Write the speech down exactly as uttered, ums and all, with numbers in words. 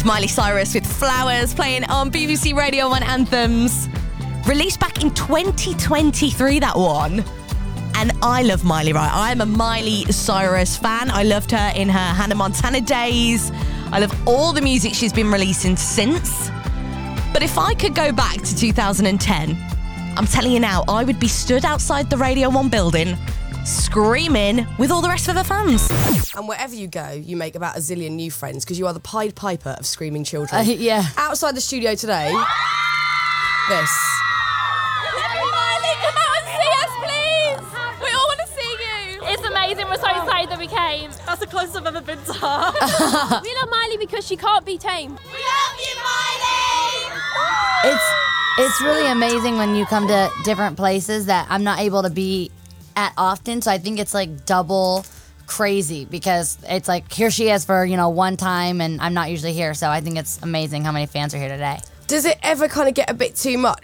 was Miley Cyrus with Flowers playing on B B C Radio one Anthems. Released back in twenty twenty-three, that one. And I love Miley, right? I'm a Miley Cyrus fan. I loved her in her Hannah Montana days. I love all the music she's been releasing since. But if I could go back to two thousand ten, I'm telling you now, I would be stood outside the Radio one building screaming with all the rest of her fans. And wherever you go, you make about a zillion new friends because you are the Pied Piper of screaming children. Uh, yeah. Outside the studio today, this. Miley, come out and see us, please. We all want to see you. It's amazing. We're so excited that we came. That's the closest I've ever been to her. We love Miley because she can't be tamed. We love you, Miley. It's it's really amazing when you come to different places that I'm not able to be at often, so I think it's like double crazy because it's like here she is for, you know, one time and I'm not usually here, so I think it's amazing how many fans are here today. Does it ever kind of get a bit too much